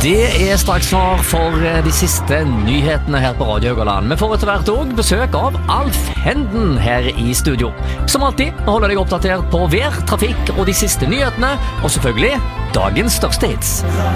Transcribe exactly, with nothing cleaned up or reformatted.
Det er straks klar for de siste nyhetene her på Radio Haugaland. Vi får etter hvert også besøk av Alf Henden her i studio. Som alltid holder deg oppdatert på vær, trafikk og de siste nyhetene, og selvfølgelig dagens største hits.